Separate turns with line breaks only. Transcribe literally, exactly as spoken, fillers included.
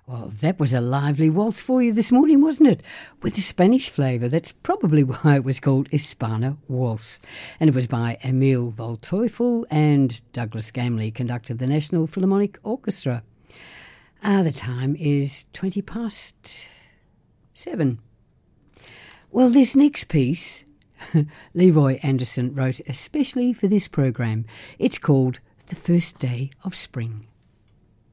Well, that was a lively waltz for you this morning, wasn't it? With a Spanish flavour. That's probably why it was called Hispana Waltz. And it was by Emil Waldteufel, and Douglas Gamley conducted the National Philharmonic Orchestra. Ah, the time is twenty past seven. Well, this next piece, Leroy Anderson wrote especially for this program. It's called The First Day of Spring.